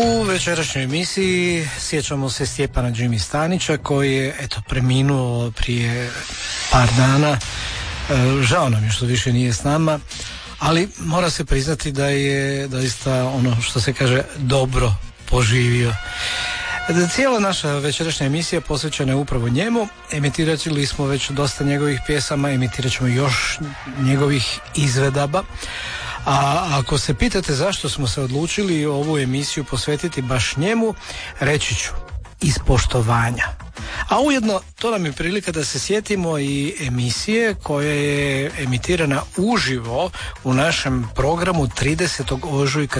U večerašnjoj emisiji sjećamo se Stjepana Jimmy Stanića koji je preminuo prije par dana. Žao nam je što više nije s nama, ali mora se priznati da je doista ono što se kaže dobro poživio. Cijela naša večerašnja emisija posvećena je upravo njemu. Emitirali smo već dosta njegovih pjesama, emitirat ćemo još njegovih izvedaba. A ako se pitate zašto smo se odlučili ovu emisiju posvetiti baš njemu, reći ću iz poštovanja. A ujedno to nam je prilika da se sjetimo i emisije koja je emitirana uživo u našem programu 30. ožujka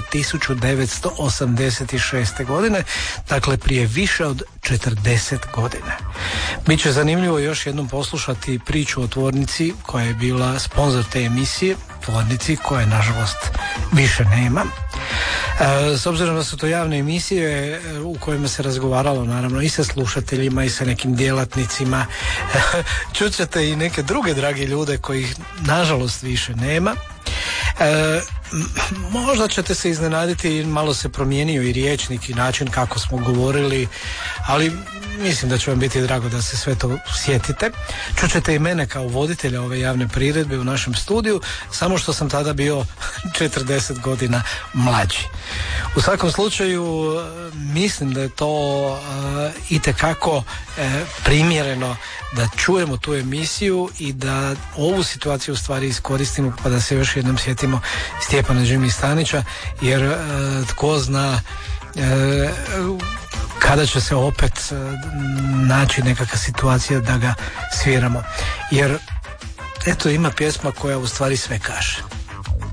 1986. godine, dakle prije više od 40 godina. Biće zanimljivo još jednom poslušati priču o tvornici koja je bila sponzor te emisije, tvornici koje nažalost više nema. S obzirom da su to javne emisije u kojima se razgovaralo naravno i sa slušateljima i sa nekim djelatnicima, čućete i neke druge drage ljude kojih nažalost više nema. Možda ćete se iznenaditi, malo se promijenio i rječnik i način kako smo govorili, ali mislim da će vam biti drago da se sve to sjetite. Čućete i mene kao voditelja ove javne priredbe u našem studiju, samo što sam tada bio 40 godina mlađi. U svakom slučaju mislim da je to itekako primjereno da čujemo tu emisiju i da ovu situaciju u stvari iskoristimo pa da se još jednom sjetimo Stjepana Jimmy Stanića, jer tko zna kada će se opet naći nekakva situacija da ga sviramo. Jer eto ima pjesma koja u stvari sve kaže.